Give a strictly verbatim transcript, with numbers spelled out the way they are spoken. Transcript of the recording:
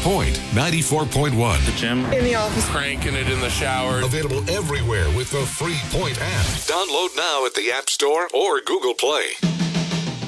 Point ninety-four point one. The gym. In the office. Cranking it in the shower. Available everywhere with the free Point app. Download now at the App Store or Google Play.